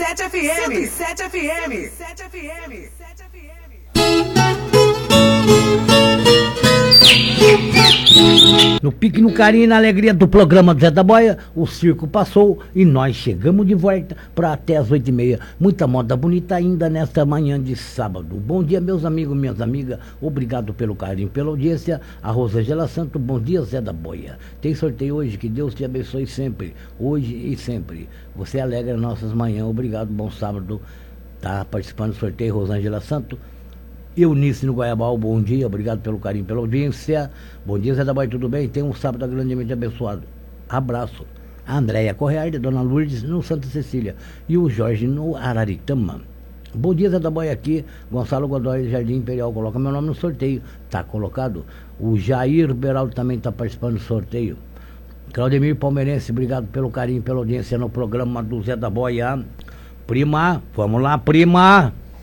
107 FM. 107 FM. 107 FM. 107 FM. No pique, no carinho e na alegria do programa do Zé da Boia, o circo passou e nós chegamos de volta para até as 8h30. Muita moda bonita ainda nesta manhã de sábado. Bom dia, meus amigos, minhas amigas. Obrigado pelo carinho, pela audiência. A Rosângela Santos, bom dia, Zé da Boia. Tem sorteio hoje, que Deus te abençoe sempre, hoje e sempre. Você alegra nossas manhãs. Obrigado, bom sábado. Tá participando do sorteio, Rosângela Santos. Eunice no Goiabal, bom dia, obrigado pelo carinho, pela audiência. Bom dia, Zé da Boia, tudo bem? Tenha um sábado grandemente abençoado. Abraço. A Andréia Correia, Dona Lourdes no Santa Cecília e o Jorge no Araritama. Bom dia, Zé da Boia, aqui, Gonçalo Godoy, Jardim Imperial, coloca meu nome no sorteio, tá colocado. O Jair Beraldo também está participando do sorteio. Claudemir Palmeirense, obrigado pelo carinho, pela audiência no programa do Zé da Boia. Prima, vamos lá, prima.